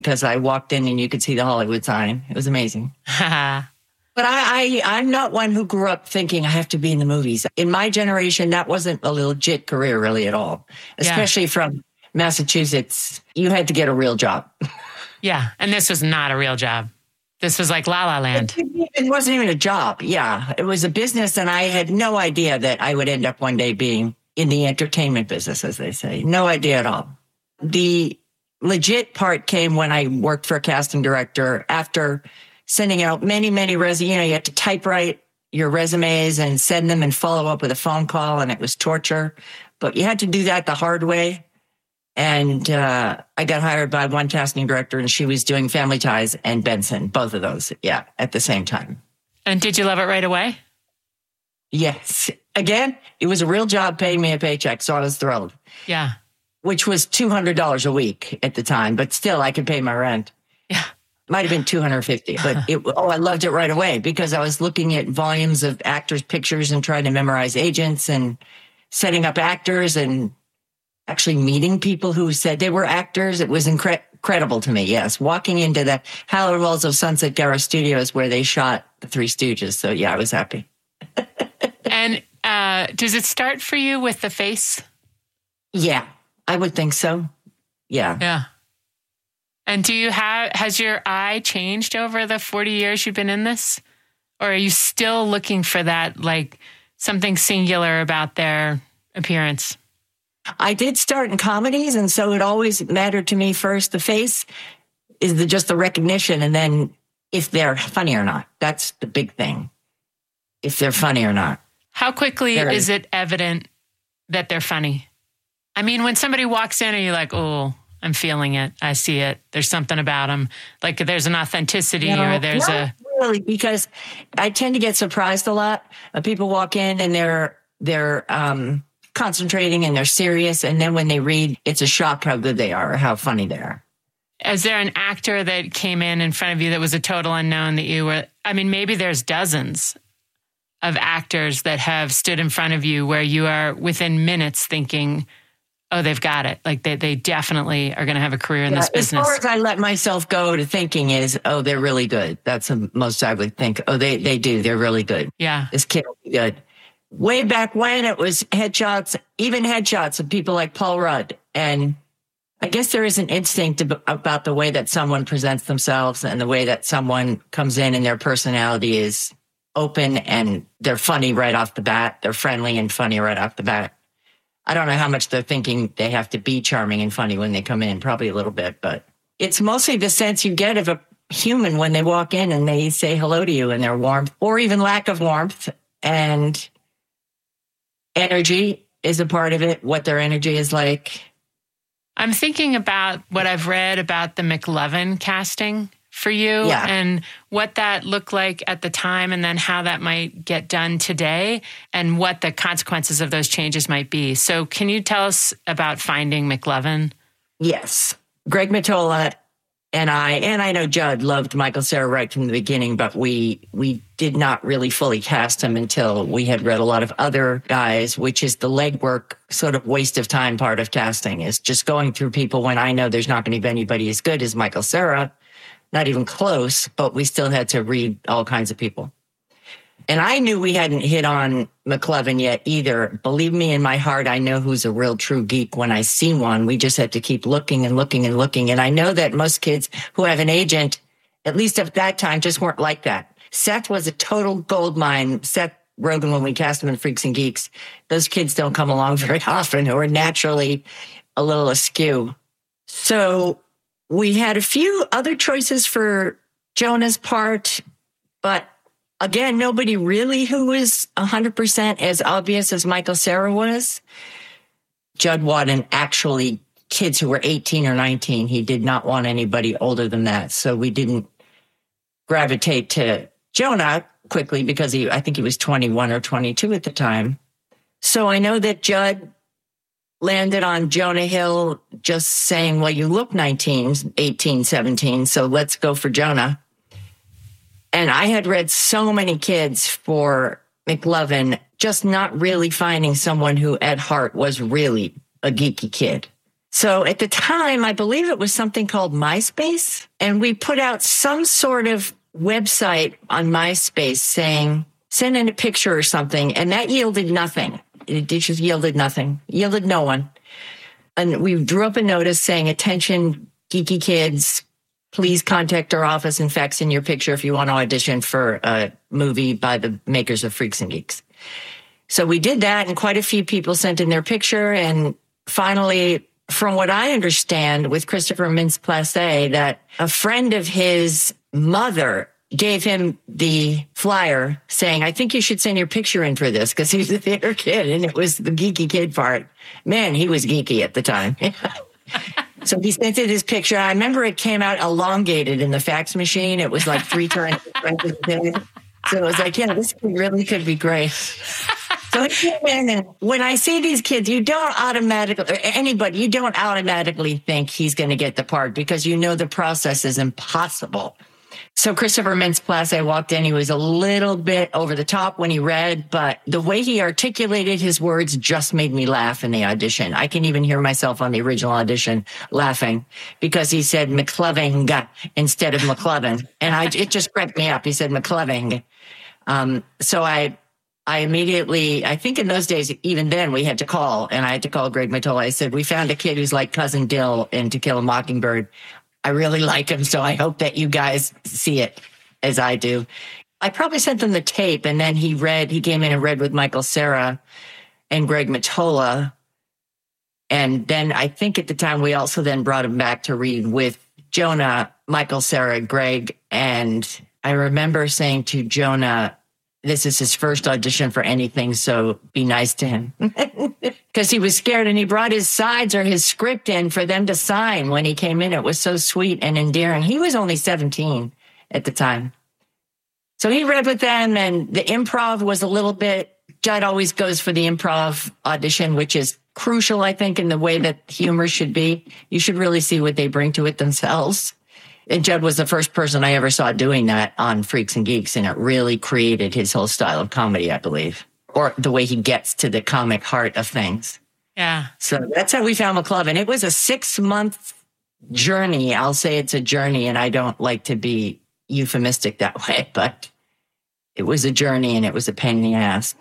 because I walked in and you could see the Hollywood sign. It was amazing. But I'm not one who grew up thinking I have to be in the movies. In my generation, that wasn't a legit career really at all, especially from Massachusetts. You had to get a real job. Yeah. And this was not a real job. This was like La La Land. It wasn't even a job. Yeah. It was a business. And I had no idea that I would end up one day being in the entertainment business, as they say. No idea at all. The legit part came when I worked for a casting director after sending out many resumes. You had to typewrite your resumes and send them and follow up with a phone call. And it was torture, but you had to do that the hard way. And I got hired by one casting director, and she was doing Family Ties and Benson, both of those, at the same time. And did you love it right away? Yes. Again, it was a real job paying me a paycheck, so I was thrilled. Yeah. Which was $200 a week at the time, but still I could pay my rent. Yeah. Might have been $250, but I loved it right away because I was looking at volumes of actors' pictures and trying to memorize agents and setting up actors and actually meeting people who said they were actors. It was incredible to me. Yes. Walking into the Hallowed Walls of Sunset Gower Studios where they shot The Three Stooges. So I was happy. And does it start for you with the face? Yeah, I would think so. Yeah. Yeah. And has your eye changed over the 40 years you've been in this? Or are you still looking for that, like something singular about their appearance? I did start in comedies, and so it always mattered to me first. The face is just the recognition, and then if they're funny or not. That's the big thing. If they're funny or not. How quickly is it evident that they're funny? I mean, when somebody walks in and you're like, oh, I'm feeling it. I see it. There's something about them. Like there's an authenticity or there's not really, because I tend to get surprised a lot. People walk in and they're concentrating and they're serious. And then when they read, it's a shock how good they are or how funny they are. Is there an actor that came in front of you that was a total unknown that you were, I mean, maybe there's dozens of actors that have stood in front of you where you are within minutes thinking, oh, they've got it. Like they definitely are going to have a career in this business. As far as I let myself go to thinking is, oh, they're really good. That's the most I would think. Oh, they do. They're really good. Yeah. This kid will be good. Way back when it was headshots, even headshots of people like Paul Rudd. And I guess there is an instinct about the way that someone presents themselves and the way that someone comes in and their personality is open and they're funny right off the bat. They're friendly and funny right off the bat. I don't know how much they're thinking they have to be charming and funny when they come in, probably a little bit, but it's mostly the sense you get of a human when they walk in and they say hello to you and their warmth or even lack of warmth, and energy is a part of it, what their energy is like. I'm thinking about what I've read about the McLovin casting for you and what that looked like at the time and then how that might get done today and what the consequences of those changes might be. So can you tell us about finding McLovin? Yes. Greg Mottola and I know Judd loved Michael Cera right from the beginning, but we did not really fully cast him until we had read a lot of other guys, which is the legwork, sort of waste of time part of casting, is just going through people when I know there's not going to be anybody as good as Michael Cera. Not even close, but we still had to read all kinds of people. And I knew we hadn't hit on McLovin yet either. Believe me, in my heart, I know who's a real true geek when I see one. We just had to keep looking and looking and looking. And I know that most kids who have an agent, at least at that time, just weren't like that. Seth was a total gold mine. Seth Rogen, when we cast him in Freaks and Geeks, those kids don't come along very often who are naturally a little askew. So we had a few other choices for Jonah's part, but again, nobody really who was 100% as obvious as Michael Cera was. Judd wanted actually kids who were 18 or 19. He did not want anybody older than that. So we didn't gravitate to Jonah quickly because I think he was 21 or 22 at the time. So I know that Judd landed on Jonah Hill just saying, well, you look 19, 18, 17, so let's go for Jonah. And I had read so many kids for McLovin, just not really finding someone who at heart was really a geeky kid. So at the time, I believe it was something called MySpace. And we put out some sort of website on MySpace saying, send in a picture or something. And that yielded nothing. It just yielded nothing, yielded no one. And we drew up a notice saying, attention, geeky kids, please contact our office and fax in your picture if you want to audition for a movie by the makers of Freaks and Geeks. So we did that, and quite a few people sent in their picture. And finally, from what I understand with Christopher Mintz-Plasse, that a friend of his mother gave him the flyer saying, I think you should send your picture in for this, because he's a theater kid, and it was the geeky kid part. Man, he was geeky at the time. So he sent in his picture. I remember it came out elongated in the fax machine. It was like 3 times. So it was like, yeah, this really could be great. So it came in, and when I see these kids, you don't automatically think he's going to get the part, because you know the process is impossible. So Christopher Mintz-Plasse walked in. He was a little bit over the top when he read, but the way he articulated his words just made me laugh in the audition. I can even hear myself on the original audition laughing, because he said McCleving instead of McClevin. And it just cracked me up. He said McCleving. So I immediately, I think in those days, even then, we had to call, and I had to call Greg Mottola. I said, we found a kid who's like Cousin Dill in To Kill a Mockingbird. I really like him, so I hope that you guys see it as I do. I probably sent them the tape, and then he came in and read with Michael Cera and Greg Mottola. And then I think at the time we also then brought him back to read with Jonah, Michael Cera, Greg. And I remember saying to Jonah, this is his first audition for anything, so be nice to him. Because he was scared, and he brought his sides or his script in for them to sign when he came in. It was so sweet and endearing. He was only 17 at the time. So he read with them, and the improv was a little bit, Judd always goes for the improv audition, which is crucial, I think, in the way that humor should be. You should really see what they bring to it themselves. And Judd was the first person I ever saw doing that on Freaks and Geeks, and it really created his whole style of comedy, I believe, or the way he gets to the comic heart of things. Yeah. So that's how we found McClevin. It was a 6-month journey. I'll say it's a journey, and I don't like to be euphemistic that way, but it was a journey, and it was a pain in the ass.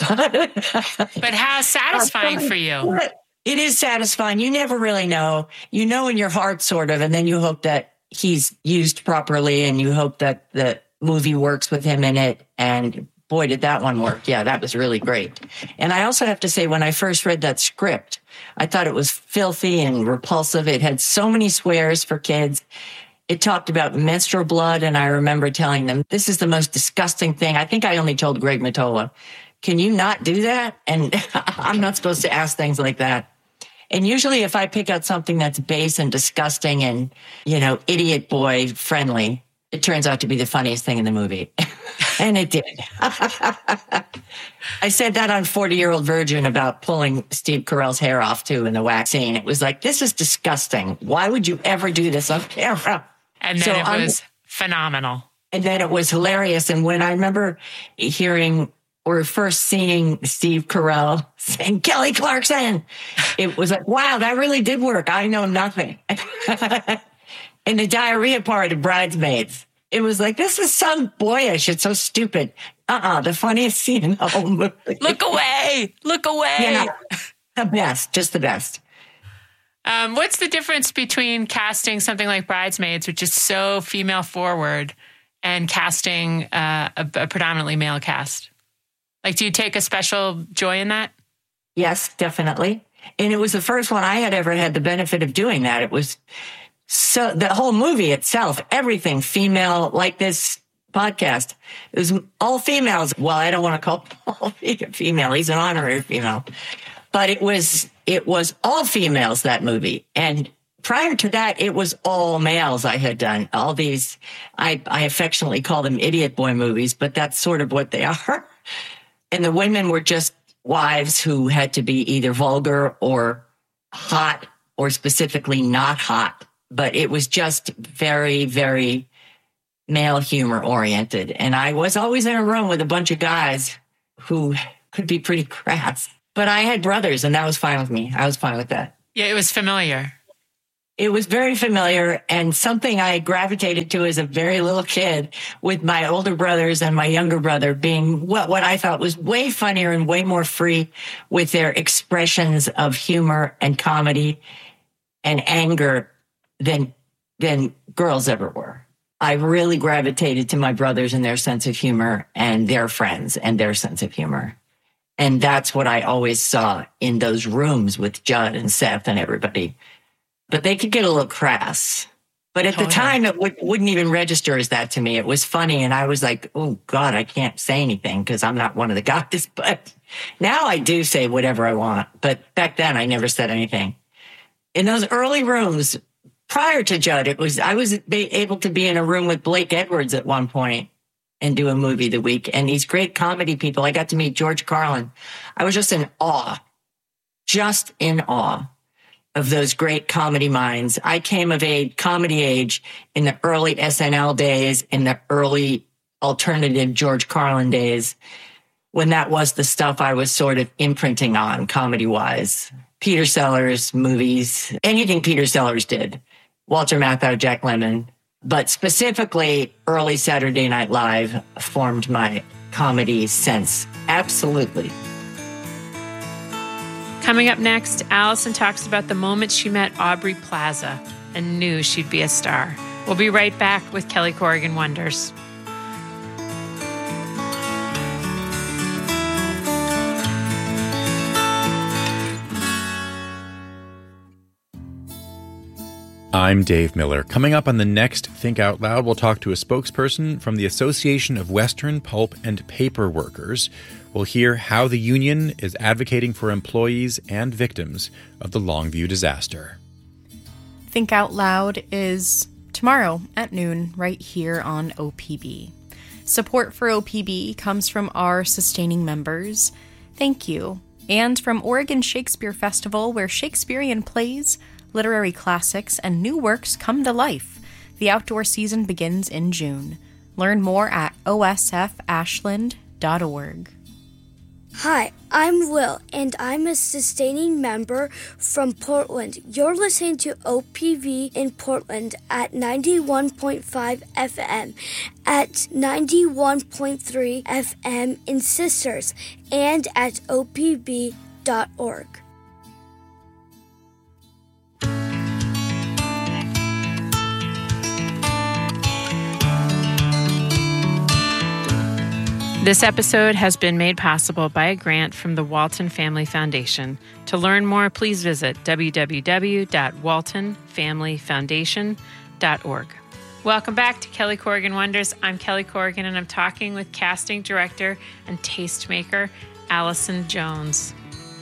But how satisfying for you? It is satisfying. You never really know. You know in your heart, sort of, and then you hope that he's used properly, and you hope that the movie works with him in it. And boy, did that one work. Yeah, that was really great. And I also have to say, when I first read that script, I thought it was filthy and repulsive. It had so many swears for kids. It talked about menstrual blood. And I remember telling them, this is the most disgusting thing. I think I only told Greg Mottola, can you not do that? And I'm not supposed to ask things like that. And usually if I pick out something that's base and disgusting and, idiot boy friendly, it turns out to be the funniest thing in the movie. And it did. I said that on 40-Year-Old Virgin about pulling Steve Carell's hair off, too, in the wax scene. It was like, this is disgusting. Why would you ever do this on camera? And then it was phenomenal. And then it was hilarious. And when I remember hearing or first seeing Steve Carell saying, Kelly Clarkson, it was like, wow, that really did work. I know nothing. And the diarrhea part of Bridesmaids, it was like, this is so boyish. It's so stupid. The funniest scene in the whole movie. Look away. Look away. Yeah, the best, just the best. What's the difference between casting something like Bridesmaids, which is so female forward, and casting a predominantly male cast? Like, do you take a special joy in that? Yes, definitely. And it was the first one I had ever had the benefit of doing that. It was so the whole movie itself, everything female, like this podcast, it was all females. Well, I don't want to call Paul female. He's an honorary female, but it was all females, that movie. And prior to that, it was all males I had done. All these, I affectionately call them idiot boy movies, but that's sort of what they are. And the women were just wives who had to be either vulgar or hot or specifically not hot. But it was just very, very male humor oriented. And I was always in a room with a bunch of guys who could be pretty crass. But I had brothers, and that was fine with me. I was fine with that. Yeah, it was familiar. It was very familiar and something I gravitated to as a very little kid, with my older brothers and my younger brother being what I thought was way funnier and way more free with their expressions of humor and comedy and anger than girls ever were. I really gravitated to my brothers and their sense of humor, and their friends and their sense of humor. And that's what I always saw in those rooms with Judd and Seth and everybody. But they could get a little crass. But at the time, it wouldn't even register as that to me. It was funny. And I was like, oh, God, I can't say anything because I'm not one of the guys. But now I do say whatever I want. But back then, I never said anything. In those early rooms, prior to Judd, I was able to be in a room with Blake Edwards at one point and do a movie the week. And these great comedy people, I got to meet George Carlin. I was just in awe of those great comedy minds. I came of comedy age in the early SNL days, in the early alternative George Carlin days, when that was the stuff I was sort of imprinting on comedy-wise. Peter Sellers movies, anything Peter Sellers did. Walter Matthau, Jack Lemmon. But specifically, early Saturday Night Live formed my comedy sense. Absolutely. Coming up next, Allison talks about the moment she met Aubrey Plaza and knew she'd be a star. We'll be right back with Kelly Corrigan Wonders. I'm Dave Miller. Coming up on the next Think Out Loud, we'll talk to a spokesperson from the Association of Western Pulp and Paper Workers. We'll hear how the union is advocating for employees and victims of the Longview disaster. Think Out Loud is tomorrow at noon right here on OPB. Support for OPB comes from our sustaining members. Thank you. And from Oregon Shakespeare Festival, where Shakespearean plays, literary classics, and new works come to life. The outdoor season begins in June. Learn more at osfashland.org. Hi, I'm Will, and I'm a sustaining member from Portland. You're listening to OPV in Portland at 91.5 FM, at 91.3 FM in Sisters, and at opb.org. This episode has been made possible by a grant from the Walton Family Foundation. To learn more, please visit www.waltonfamilyfoundation.org. Welcome back to Kelly Corrigan Wonders. I'm Kelly Corrigan, and I'm talking with casting director and tastemaker Allison Jones.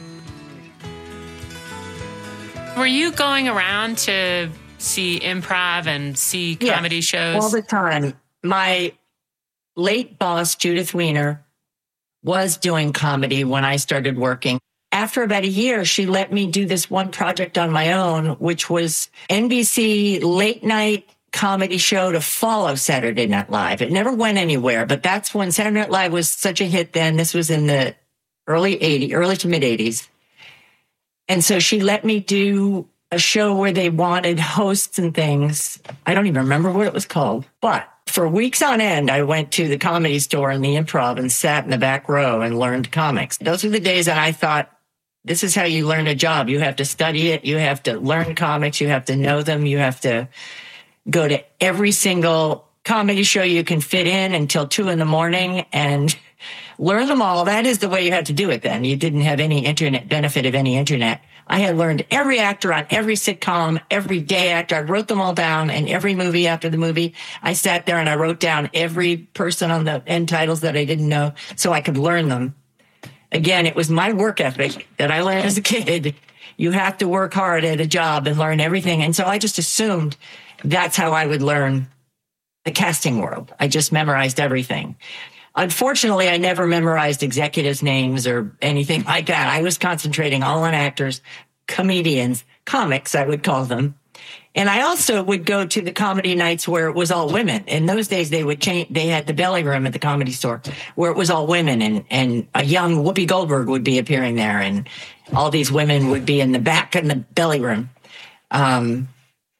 Were you going around to see improv and see comedy shows? All the time. My late boss, Judith Weiner, was doing comedy when I started working. After about a year, she let me do this one project on my own, which was NBC late night comedy show to follow Saturday Night Live. It never went anywhere, but that's when Saturday Night Live was such a hit then. This was in the early to mid 80s. And so she let me do a show where they wanted hosts and things. I don't even remember what it was called, but for weeks on end, I went to the Comedy Store in the Improv and sat in the back row and learned comics. Those were the days that I thought, this is how you learn a job. You have to study it. You have to learn comics. You have to know them. You have to go to every single comedy show you can fit in until 2 a.m. and learn them all. That is the way you had to do it then. You didn't have any benefit of any internet. I had learned every actor on every sitcom, every day actor. I wrote them all down, and every movie after the movie, I sat there and I wrote down every person on the end titles that I didn't know so I could learn them. Again, it was my work ethic that I learned as a kid. You have to work hard at a job and learn everything. And so I just assumed that's how I would learn the casting world. I just memorized everything. Unfortunately, I never memorized executives' names or anything like that. I was concentrating all on actors, comedians, comics, I would call them. And I also would go to the comedy nights where it was all women. In those days, they had the belly room at the Comedy Store where it was all women, and a young Whoopi Goldberg would be appearing there, and all these women would be in the back in the belly room.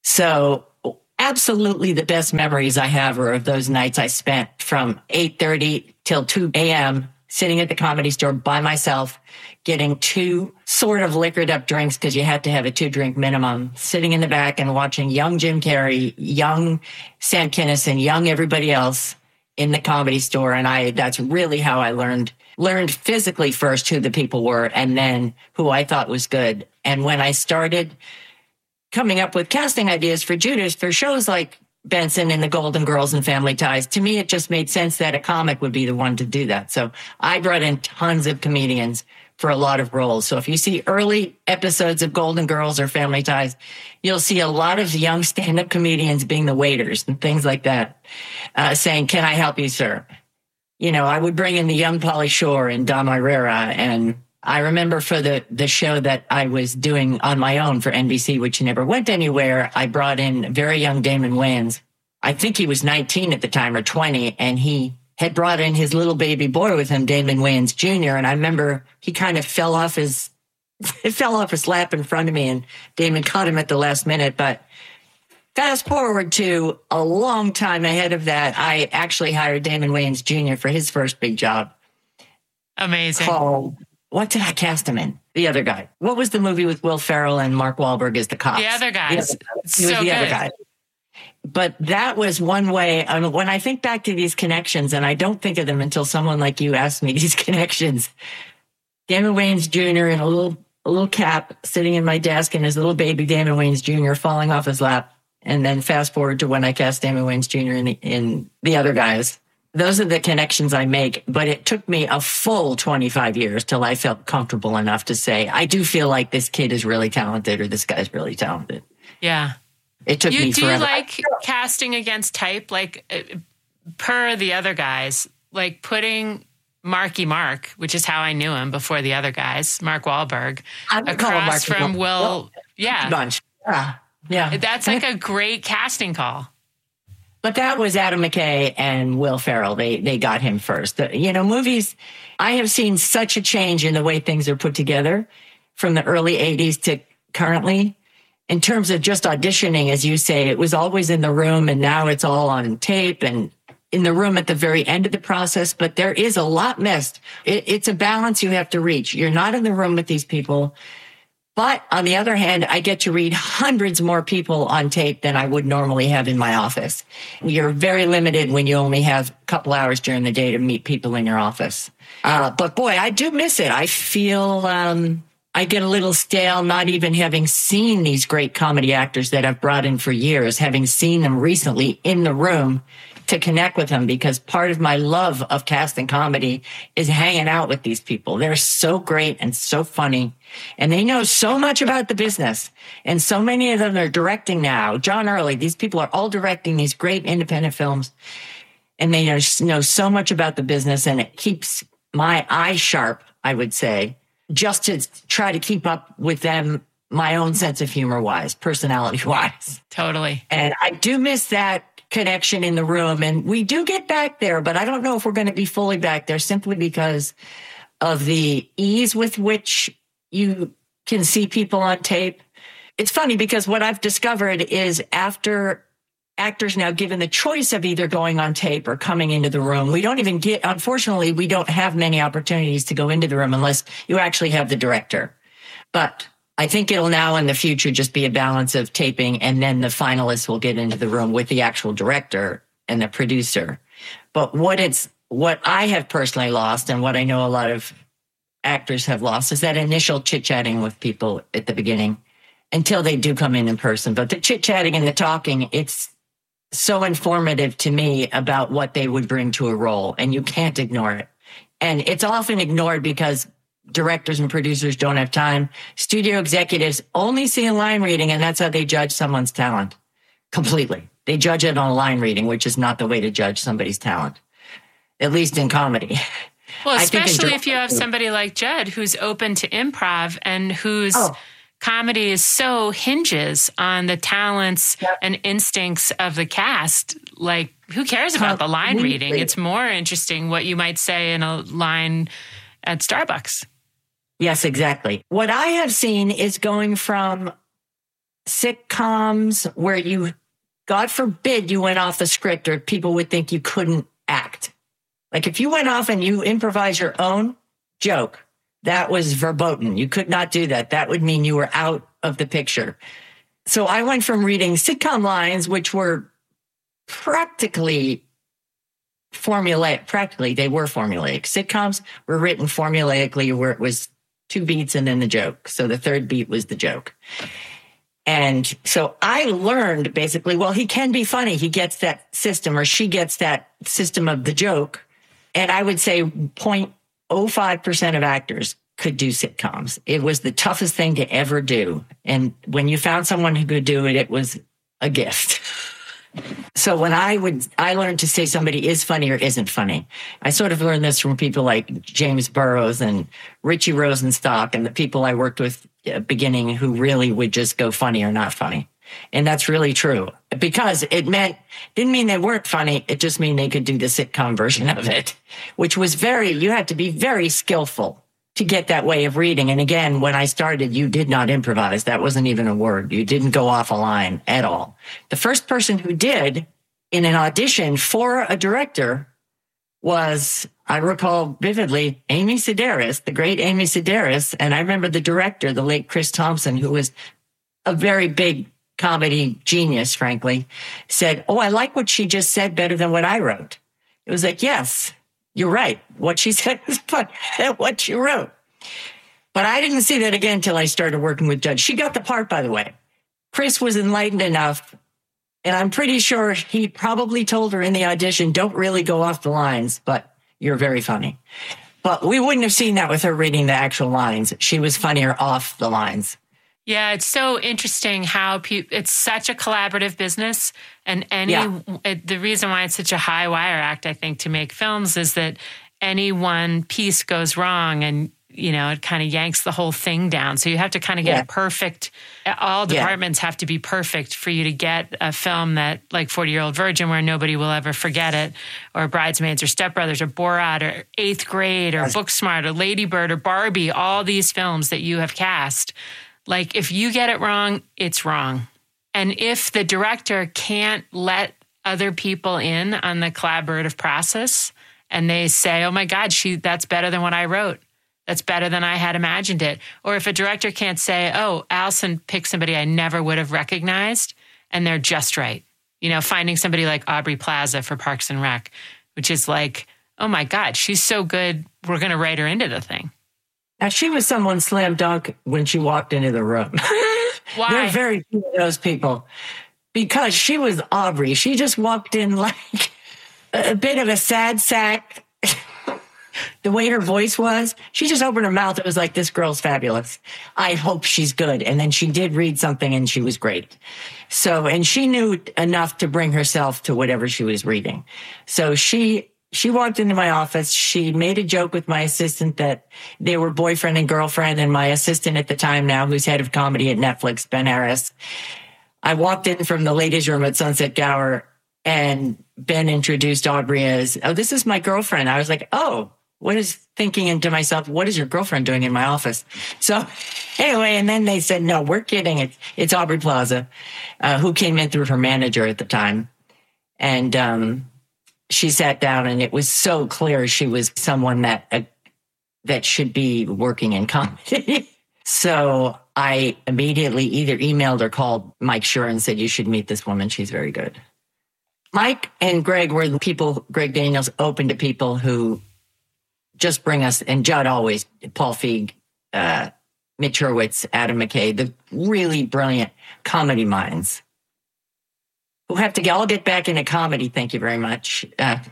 So absolutely the best memories I have are of those nights I spent from 8:30 till 2 a.m. sitting at the Comedy Store by myself, getting 2 sort of liquored up drinks because you had to have a 2-drink minimum, sitting in the back and watching young Jim Carrey, young Sam Kinison, young everybody else in the Comedy Store. And that's really how I learned physically first who the people were and then who I thought was good. And when I started coming up with casting ideas for Judas for shows like Benson and the Golden Girls and Family Ties, to me, it just made sense that a comic would be the one to do that. So I brought in tons of comedians for a lot of roles. So if you see early episodes of Golden Girls or Family Ties, you'll see a lot of young stand-up comedians being the waiters and things like that, saying, "Can I help you, sir?" You know, I would bring in the young Pauly Shore and Dom Irrera. And I remember for the show that I was doing on my own for NBC, which never went anywhere, I brought in very young Damon Wayans. I think he was 19 at the time or 20, and he had brought in his little baby boy with him, Damon Wayans Jr. And I remember he kind of fell off his lap in front of me, and Damon caught him at the last minute. But fast forward to a long time ahead of that, I actually hired Damon Wayans Jr. for his first big job. Amazing. What did I cast him in? The Other Guy. What was the movie with Will Ferrell and Mark Wahlberg as the cops? The Other Guys. He was the other guy. But that was one way. When I think back to these connections, and I don't think of them until someone like you asked me these connections, Damon Wayans Jr. in a little cap sitting in my desk, and his little baby Damon Wayans Jr. falling off his lap. And then fast forward to when I cast Damon Wayans Jr. in The Other Guys. Those are the connections I make, but it took me a full 25 years till I felt comfortable enough to say, I do feel like this kid is really talented or this guy's really talented. Yeah. It took me forever. Do you like casting against type? Like, per The Other Guys, like putting Marky Mark, which is how I knew him before The Other Guys, Mark Wahlberg, across from Will. Yeah. Bunch. Yeah. That's like a great casting call. But that was Adam McKay and Will Ferrell. They got him first. Movies, I have seen such a change in the way things are put together from the early 80s to currently. In terms of just auditioning, as you say, it was always in the room, and now it's all on tape and in the room at the very end of the process. But there is a lot missed. It's a balance you have to reach. You're not in the room with these people. But on the other hand, I get to read hundreds more people on tape than I would normally have in my office. You're very limited when you only have a couple hours during the day to meet people in your office. But boy, I do miss it. I feel I get a little stale not even having seen these great comedy actors that I've brought in for years, having seen them recently in the room to connect with them, because part of my love of casting comedy is hanging out with these people. They're so great and so funny, and they know so much about the business. And so many of them are directing now. John Early, these people are all directing these great independent films, and they know so much about the business, and it keeps my eye sharp, I would say, just to try to keep up with them, my own sense of humor wise, personality wise. Totally. And I do miss that connection in the room, and we do get back there, but I don't know if we're going to be fully back there simply because of the ease with which you can see people on tape. It's funny because what I've discovered is after actors now given the choice of either going on tape or coming into the room, unfortunately, we don't have many opportunities to go into the room unless you actually have the director. But I think it'll now in the future just be a balance of taping, and then the finalists will get into the room with the actual director and the producer. But what I have personally lost, and what I know a lot of actors have lost, is that initial chit-chatting with people at the beginning until they do come in person. But the chit-chatting and the talking, it's so informative to me about what they would bring to a role, and you can't ignore it. And it's often ignored because directors and producers don't have time. Studio executives only see a line reading, and that's how they judge someone's talent completely. They judge it on a line reading, which is not the way to judge somebody's talent, at least in comedy. Well, especially if you have somebody like Judd who's open to improv and whose comedy is so hinges on the talents and instincts of the cast. Like, who cares about the line reading? It's more interesting what you might say in a line at Starbucks. Yes, exactly. What I have seen is going from sitcoms where you, God forbid, you went off the script or people would think you couldn't act. Like if you went off and you improvise your own joke, that was verboten. You could not do that. That would mean you were out of the picture. So I went from reading sitcom lines, which were practically formulaic. They were formulaic. Sitcoms were written formulaically where it was 2 beats and then the joke. So the third beat was the joke. And so I learned basically, well, he can be funny. He gets that system or she gets that system of the joke. And I would say 0.05% of actors could do sitcoms. It was the toughest thing to ever do. And when you found someone who could do it, it was a gift. So when I learned to say somebody is funny or isn't funny. I sort of learned this from people like James Burrows and Richie Rosenstock and the people I worked with at the beginning who really would just go funny or not funny. And that's really true because didn't mean they weren't funny. It just mean they could do the sitcom version of it, which was you had to be very skillful to get that way of reading. And again, when I started, you did not improvise. That wasn't even a word. You didn't go off a line at all. The first person who did in an audition for a director was, I recall vividly, Amy Sedaris, the great Amy Sedaris. And I remember the director, the late Chris Thompson, who was a very big comedy genius, frankly, said, "Oh, I like what she just said better than what I wrote." It was like, yes, you're right. What she said was better than what you wrote. But I didn't see that again until I started working with Judd. She got the part, by the way. Chris was enlightened enough, and I'm pretty sure he probably told her in the audition, don't really go off the lines, but you're very funny. But we wouldn't have seen that with her reading the actual lines. She was funnier off the lines. Yeah, it's so interesting how it's such a collaborative business. And the reason why it's such a high wire act, I think, to make films is that any one piece goes wrong and, it kind of yanks the whole thing down. So you have to kind of get it perfect. All departments have to be perfect for you to get a film that, like 40-Year-Old Virgin, where nobody will ever forget it, or Bridesmaids, or Step Brothers, or Borat, or Eighth Grade, or Booksmart, or Lady Bird, or Barbie, all these films that you have cast. Like, if you get it wrong, it's wrong. And if the director can't let other people in on the collaborative process and they say, oh my God, that's better than what I wrote. That's better than I had imagined it. Or if a director can't say, oh, Allison picked somebody I never would have recognized and they're just right. Finding somebody like Aubrey Plaza for Parks and Rec, which is like, oh my God, she's so good. We're going to write her into the thing. Now, she was someone slam dunk when she walked into the room. Why? There are very few of those people. Because she was Aubrey. She just walked in like a bit of a sad sack. The way her voice was, she just opened her mouth. It was like, this girl's fabulous. I hope she's good. And then she did read something and she was great. So, and she knew enough to bring herself to whatever she was reading. So she walked into my office. She made a joke with my assistant that they were boyfriend and girlfriend, and my assistant at the time now, who's head of comedy at Netflix, Ben Harris. I walked in from the ladies' room at Sunset Gower, and Ben introduced Aubrey as, oh, this is my girlfriend. I was like, oh, thinking into myself, what is your girlfriend doing in my office? So anyway, and then they said, no, we're kidding. It's Aubrey Plaza, who came in through her manager at the time. And, she sat down and it was so clear she was someone that should be working in comedy. So I immediately either emailed or called Mike Schur and said, you should meet this woman. She's very good. Mike and Greg were the people, Greg Daniels, open to people who just bring us, and Judd always, Paul Feig, Mitch Hurwitz, Adam McKay, the really brilliant comedy minds. Who have to all get back into comedy, thank you very much.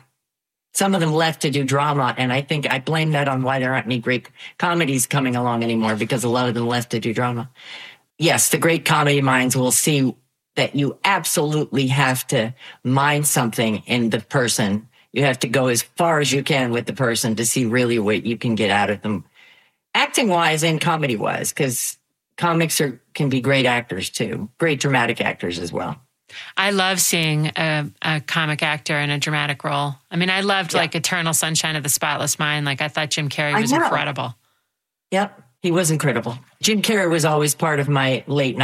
Some of them left to do drama, and I think I blame that on why there aren't any great comedies coming along anymore, because a lot of them left to do drama. Yes, the great comedy minds will see that you absolutely have to mind something in the person. You have to go as far as you can with the person to see really what you can get out of them, acting-wise and comedy-wise, because comics can be great actors, too, great dramatic actors as well. I love seeing a comic actor in a dramatic role. I mean, I loved like Eternal Sunshine of the Spotless Mind. Like, I thought Jim Carrey was incredible. Yep, he was incredible. Jim Carrey was always part of my late night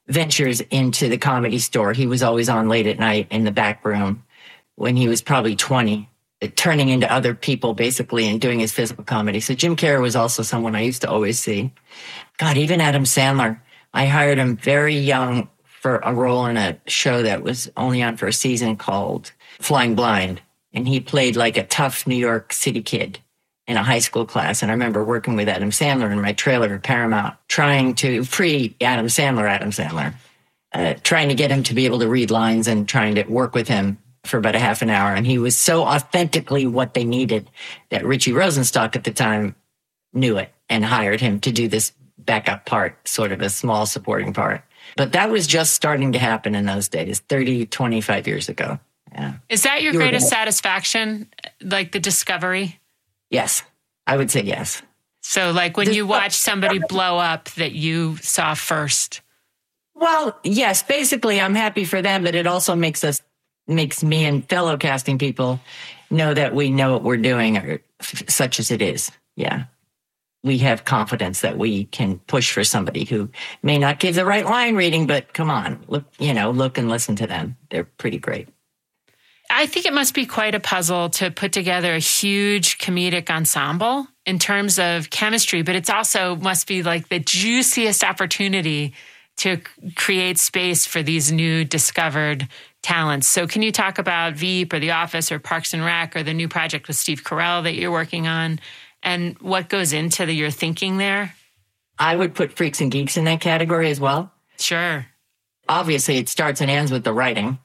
ventures into the Comedy Store. He was always on late at night in the back room when he was probably 20, turning into other people basically and doing his physical comedy. So Jim Carrey was also someone I used to always see. God, even Adam Sandler. I hired him very young for a role in a show that was only on for a season called Flying Blind. And he played like a tough New York City kid in a high school class. And I remember working with Adam Sandler in my trailer at Paramount, trying to pre-Adam Sandler, trying to get him to be able to read lines and trying to work with him for about a half an hour. And he was so authentically what they needed that Richie Rosenstock at the time knew it and hired him to do this backup part, sort of a small supporting part. But that was just starting to happen in those days, 25 years ago. Yeah. Is that your greatest satisfaction, like the discovery? Yes, I would say yes. So like when you watch somebody blow up that you saw first. Well, yes, basically I'm happy for them, but it also makes me and fellow casting people know that we know what we're doing, such as it is. Yeah. We have confidence that we can push for somebody who may not give the right line reading, but come on, look and listen to them. They're pretty great. I think it must be quite a puzzle to put together a huge comedic ensemble in terms of chemistry, but it's also must be like the juiciest opportunity to create space for these new discovered talents. So can you talk about Veep or The Office or Parks and Rec or the new project with Steve Carell that you're working on and what goes into your thinking there? I would put Freaks and Geeks in that category as well. Sure. Obviously, it starts and ends with the writing.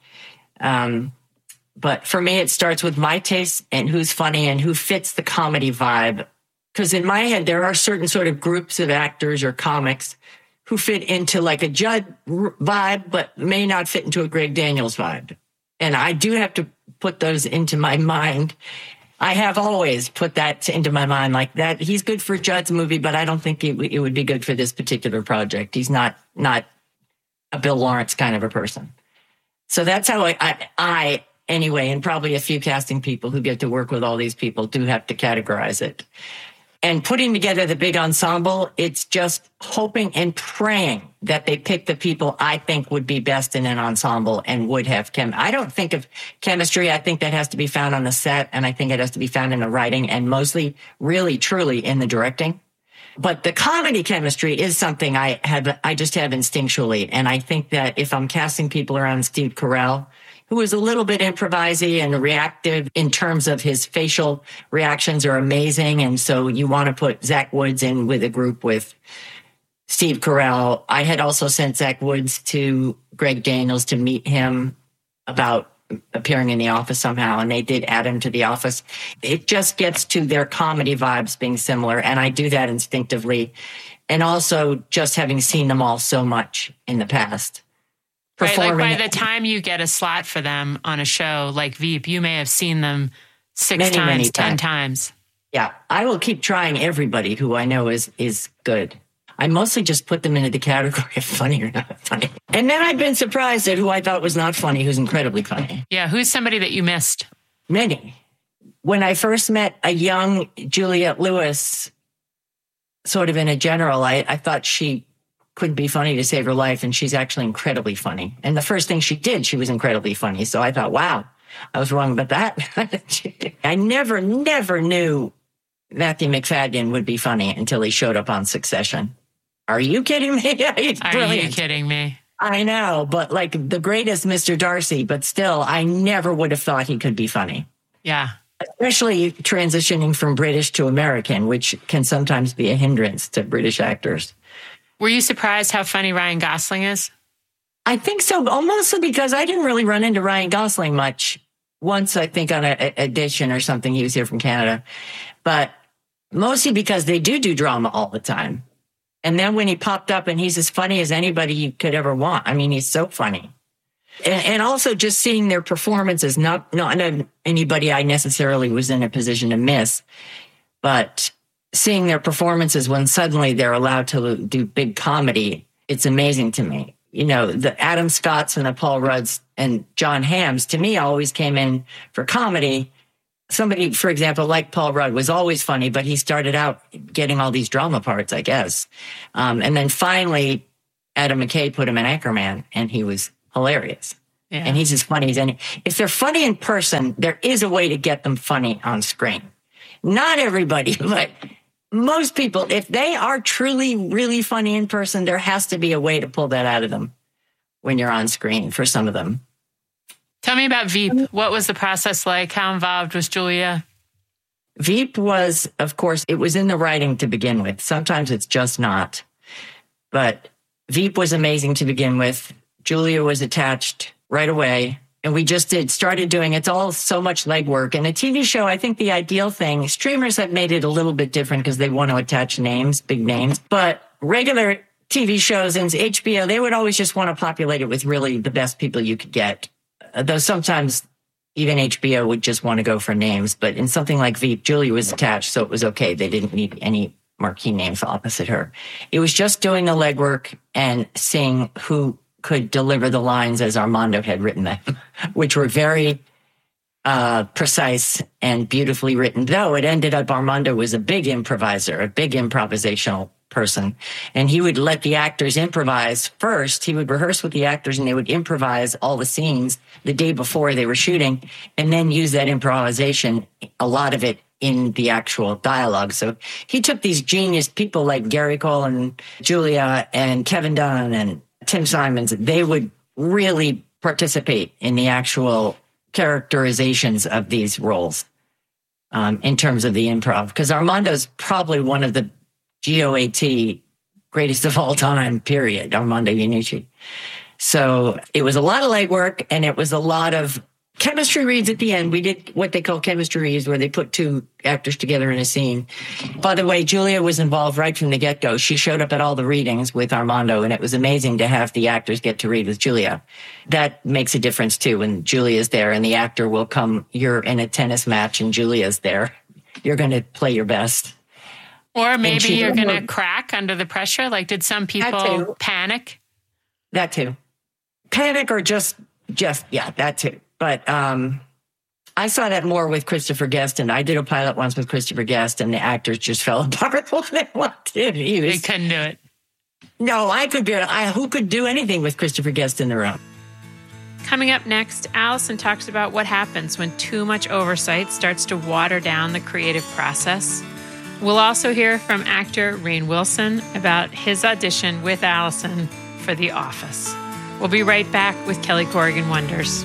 But for me, it starts with my taste and who's funny and who fits the comedy vibe. Because in my head, there are certain sort of groups of actors or comics who fit into like a Judd vibe, but may not fit into a Greg Daniels vibe. And I do have to put those into my mind. I have always put that into my mind like that. He's good for Judd's movie, but I don't think it would be good for this particular project. He's not a Bill Lawrence kind of a person. So that's how I anyway, and probably a few casting people who get to work with all these people do have to categorize it. And putting together the big ensemble, it's just hoping and praying that they pick the people I think would be best in an ensemble and would have I don't think of chemistry. I think that has to be found on the set, and I think it has to be found in the writing and mostly, really, truly in the directing. But the comedy chemistry is something I just have instinctually. And I think that if I'm casting people around Steve Carell, who is a little bit improvisy and reactive in terms of his facial reactions are amazing. And so you want to put Zach Woods in with a group with Steve Carell. I had also sent Zach Woods to Greg Daniels to meet him about appearing in The Office somehow, and they did add him to The Office. It just gets to their comedy vibes being similar, and I do that instinctively. And also just having seen them all so much in the past. Right, like by the time you get a slot for them on a show like Veep, you may have seen them many 10 times. Yeah, I will keep trying everybody who I know is good. I mostly just put them into the category of funny or not funny. And then I've been surprised at who I thought was not funny, who's incredibly funny. Yeah, who's somebody that you missed? Many. When I first met a young Juliette Lewis, sort of in a general, I thought she couldn't be funny to save her life, and she's actually incredibly funny. And the first thing she did, she was incredibly funny. So I thought, wow, I was wrong about that. I never knew Matthew Macfadyen would be funny until he showed up on Succession. Are you kidding me? He's Are brilliant. you kidding me? I know, but like the greatest Mr. Darcy, but still, I never would have thought he could be funny. Yeah. Especially transitioning from British to American, which can sometimes be a hindrance to British actors. Were you surprised how funny Ryan Gosling is? I think so, mostly because I didn't really run into Ryan Gosling much. Once, I think, on an audition or something, he was here from Canada. But mostly because they do drama all the time. And then when he popped up, and he's as funny as anybody you could ever want. I mean, he's so funny. And also just seeing their performances, not anybody I necessarily was in a position to miss, but seeing their performances when suddenly they're allowed to do big comedy, it's amazing to me. You know, the Adam Scotts and the Paul Rudds and John Hamms, to me, always came in for comedy. Somebody, for example, like Paul Rudd, was always funny, but he started out getting all these drama parts, I guess. And then finally Adam McKay put him in Anchorman, and he was hilarious. Yeah. And he's as funny as any. If they're funny in person, there is a way to get them funny on screen. Not everybody, but most people, if they are truly, really funny in person, there has to be a way to pull that out of them when you're on screen for some of them. Tell me about Veep. What was the process like? How involved was Julia? Veep was, of course, it was in the writing to begin with. Sometimes it's just not. But Veep was amazing to begin with. Julia was attached right away. And we just started doing, it's all so much legwork. And a TV show, I think the ideal thing, streamers have made it a little bit different because they want to attach names, big names. But regular TV shows and HBO, they would always just want to populate it with really the best people you could get. Though sometimes even HBO would just want to go for names. But in something like Veep, Julia was attached, so it was okay. They didn't need any marquee names opposite her. It was just doing the legwork and seeing who could deliver the lines as Armando had written them, which were very precise and beautifully written, though it ended up Armando was a big improviser, a big improvisational person. And he would let the actors improvise first. He would rehearse with the actors and they would improvise all the scenes the day before they were shooting and then use that improvisation, a lot of it in the actual dialogue. So he took these genius people like Gary Cole and Julia and Kevin Dunn and Tim Simons. They would really participate in the actual characterizations of these roles in terms of the improv. Because Armando's probably one of the GOAT greatest of all time, period, Armando Iannucci. So it was a lot of legwork and it was a lot of chemistry reads at the end. We did what they call chemistry reads, where they put two actors together in a scene. By the way, Julia was involved right from the get-go. She showed up at all the readings with Armando, and it was amazing to have the actors get to read with Julia. That makes a difference, too, when Julia's there and the actor will come. You're in a tennis match and Julia's there. You're going to play your best. Or maybe you're going to crack under the pressure. Like, did some people panic? That, too. Panic or just, yeah, that, too. But I saw that more with Christopher Guest, and I did a pilot once with Christopher Guest, and the actors just fell apart when they walked in. They couldn't do it. No, I could do it. Who could do anything with Christopher Guest in the room? Coming up next, Allison talks about what happens when too much oversight starts to water down the creative process. We'll also hear from actor Rainn Wilson about his audition with Allison for The Office. We'll be right back with Kelly Corrigan Wonders.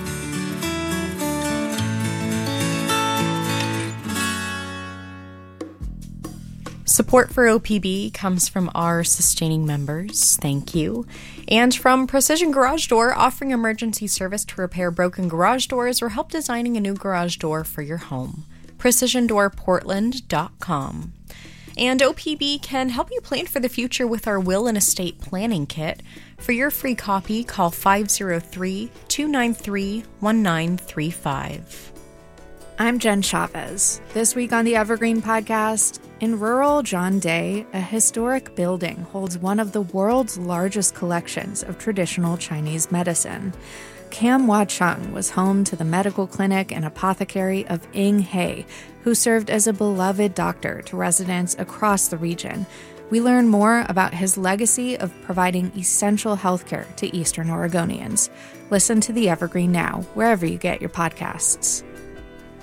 Support for OPB comes from our sustaining members, thank you, and from Precision Garage Door, offering emergency service to repair broken garage doors or help designing a new garage door for your home. PrecisionDoorPortland.com. And OPB can help you plan for the future with our Will and Estate Planning Kit. For your free copy, call 503-293-1935. I'm Jen Chavez. This week on the Evergreen Podcast, in rural John Day, a historic building holds one of the world's largest collections of traditional Chinese medicine. Kam Wah Chung was home to the medical clinic and apothecary of Ing He, who served as a beloved doctor to residents across the region. We learn more about his legacy of providing essential healthcare to Eastern Oregonians. Listen to the Evergreen now, wherever you get your podcasts.